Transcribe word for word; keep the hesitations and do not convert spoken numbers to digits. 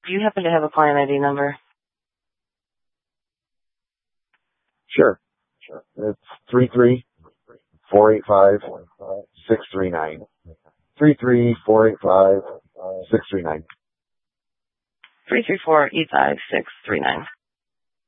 Do you happen to have a client I D number? Sure. Sure. It's three three four eight five six three nine. Three three four eight five six three nine. Three three four eight five six three nine.